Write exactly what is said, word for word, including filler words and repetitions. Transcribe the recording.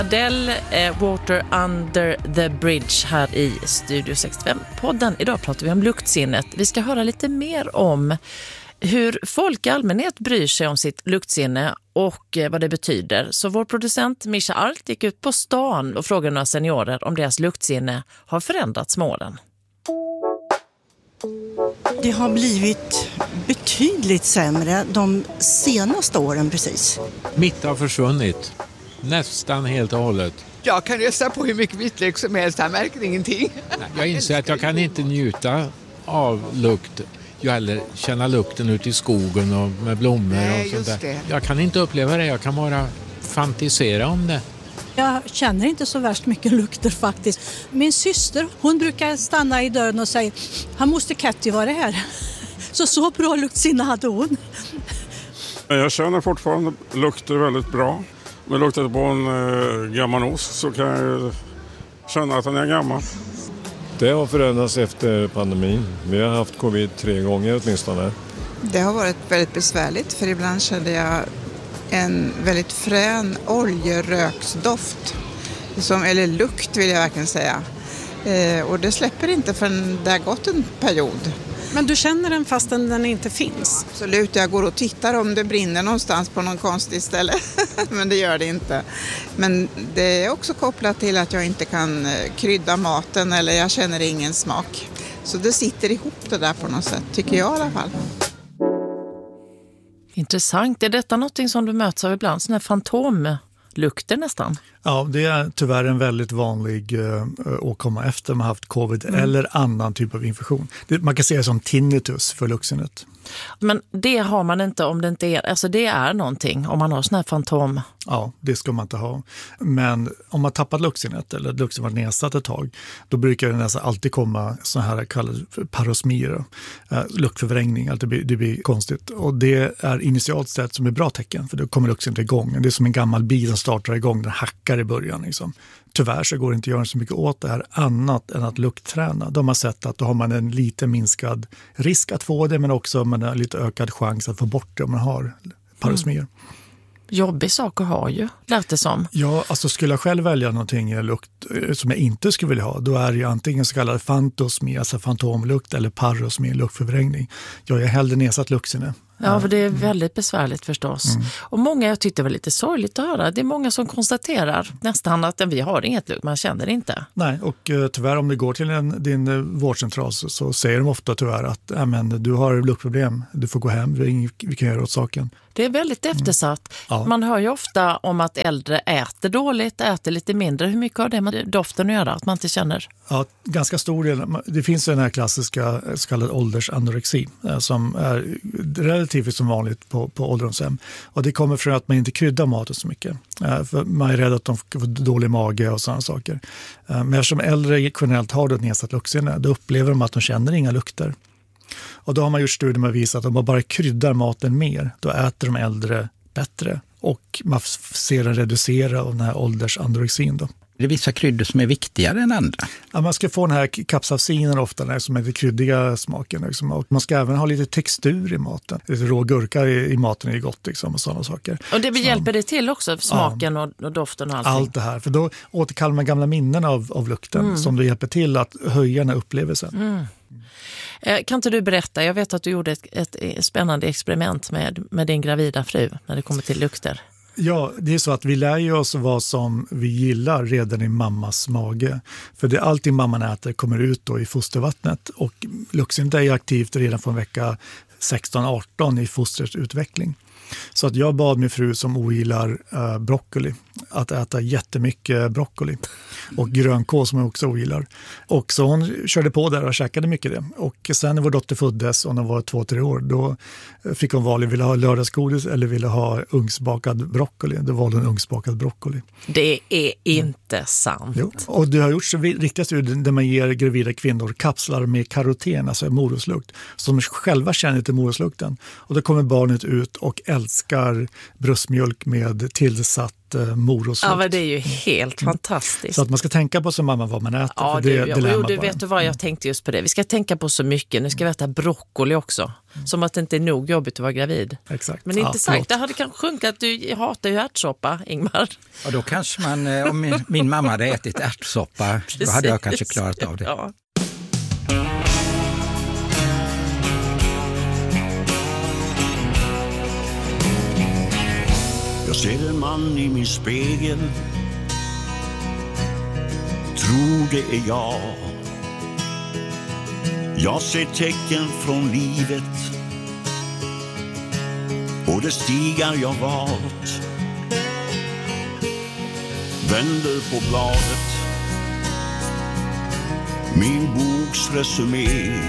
Adele, eh, Water Under the Bridge här i Studio sextiofem-podden. Idag pratar vi om luktsinnet. Vi ska höra lite mer om hur folk i allmänhet bryr sig om sitt luktsinne och eh, vad det betyder. Så vår producent Mischa Alt gick ut på stan och frågade några seniorer om deras luktsinne har förändrats med åren. Det har blivit betydligt sämre de senaste åren precis. Mitt har försvunnit. Nästan helt och hållet. Jag kan rösta på hur mycket vitlök som helst, han märker ingenting. Jag inser att jag kan inte njuta av lukt. Jag heller känna lukten ute i skogen och med blommor. Nej, och sånt där. Det. Jag kan inte uppleva det, jag kan bara fantisera om det. Jag känner inte så värst mycket lukter faktiskt. Min syster, hon brukar stanna i dörren och säga, han måste Katty vara här. Så så bra luktsinne hade hon. Jag känner fortfarande lukter väldigt bra. Om jag luktar på en eh, gammal ost så kan jag känna att den är gammal. Det har förändrats efter pandemin. Vi har haft covid tre gånger åtminstone. Det har varit väldigt besvärligt för ibland kände jag en väldigt frän oljeröksdoft. Som, eller lukt vill jag verkligen säga. Eh, och det släpper inte förrän det har gått en period. Men du känner den fastän den inte finns? Absolut, jag går och tittar om det brinner någonstans på någon konstig ställe. Men det gör det inte. Men det är också kopplat till att jag inte kan krydda maten eller jag känner ingen smak. Så det sitter ihop det där på något sätt, tycker jag i alla fall. Intressant. Är detta något som du möts av ibland? Sådana här fantomlukter nästan? Ja, det är tyvärr en väldigt vanlig uh, åkomma efter man haft covid mm. eller annan typ av infektion. Det, man kan se det som tinnitus för luktsinnet. Men det har man inte om det inte är, alltså det är någonting om man har sån här fantom. Ja, det ska man inte ha. Men om man tappat luktsinnet eller luktsinnet varit nedsatt ett tag, då brukar det nästan alltid komma så här kallade parosmier, uh, luktförvrängning, att det blir, det blir konstigt. Och det är initialt sett som ett bra tecken, för då kommer luktsinnet igång. Det är som en gammal bil som startar igång, den hackar i början liksom. Tyvärr så går det inte att göra så mycket åt det här annat än att luktträna. De har sett att då har man en lite minskad risk att få det, men också man har lite ökad chans att få bort det om man har parosmier. Mm. Jobbig sak att ha ju, lät det som. Ja, alltså skulle jag själv välja någonting lukt som jag inte skulle vilja ha, då är det antingen så kallad fantosmi, alltså fantomlukt, eller parosmi, luktförvrängning. Jag är hellre nedsatt luktsinne. Ja, för det är väldigt besvärligt förstås. Mm. Och många, jag tyckte det var lite sorgligt att höra. Det är många som konstaterar nästan att vi har inget lukt, man känner det inte. Nej, och uh, tyvärr om du går till en, din uh, vårdcentral så, så säger de ofta tyvärr att äh, men, du har luktproblem, du får gå hem, vi, vi kan göra åt saken. Det är väldigt eftersatt. Mm. Ja. Man hör ju ofta om att äldre äter dåligt, äter lite mindre. Hur mycket har det med doften att göra, att man inte känner? Ja, ganska stor del. Det finns den här klassiska så kallad åldersanorexi som är relativt som vanligt på, på ålderdomshem. Och det kommer från att man inte kryddar maten så mycket. För man är rädd att de får dålig mage och sådana saker. Men eftersom äldre generellt har ett nedsatt luktsinne, då upplever de att de känner inga lukter. Och då har man gjort studier med att visa att om man bara kryddar maten mer, då äter de äldre bättre. Och man ser en reducera av den här åldersanorexin då. Det är vissa kryddor som är viktigare än andra. Ja, man ska få den här kapsaicinen ofta, den som är den kryddiga smaken. Liksom. Och man ska även ha lite textur i maten. Lite rå gurka i, i maten är gott liksom, och sådana saker. Och det så, hjälper det till också, smaken ja, och, och doften och allting? Allt det här, för då återkallar man gamla minnen av, av lukten mm. som då hjälper till att höja den här upplevelsen. Mm. Kan inte du berätta, jag vet att du gjorde ett, ett spännande experiment med, med din gravida fru när det kommer till lukter. Ja, det är så att vi lär ju oss vad som vi gillar redan i mammas mage. För det allting mamman äter kommer ut då i fostervattnet. Och luktsinnet är aktivt redan från vecka sexton arton i fostrets utveckling. Så att jag bad min fru som ogillar uh, broccoli att äta jättemycket broccoli och grönkål som jag också ogillar. Och så hon körde på där och käkade mycket det. Och sen när vår dotter föddes och hon var två, tre år, då fick hon välja, ville ha lördagsgodis eller ville ha ugnsbakad broccoli. Då valde hon ugnsbakad broccoli. Det är inte mm. sant. Jo. Och det har gjorts riktiga studier där man ger gravida kvinnor kapslar med karoten, alltså morotslukt, som själva känner till morotslukten. Och då kommer barnet ut och älskar bröstmjölk med tillsatt morotslukt. Ja, men det är ju helt fantastiskt. Så att man ska tänka på som mamma vad man äter. Ja, för det, du, det lär jo, man du bara. vet du vad, jag tänkte just på det. Vi ska tänka på så mycket. Nu ska vi äta broccoli också. Som att det inte är nog jobbigt att vara gravid. Exakt. Men inte ja, sagt, det hade kanske sjunkit att du hatar ju ärtsoppa, Ingmar. Och då kanske man, om min, min mamma hade ätit ärtsoppa, då hade jag kanske klarat av det. Ja. Jag ser en man i min spegel, tror det är jag. Jag ser tecken från livet och det stigar jag valt. Vänder på bladet, min boks resumé.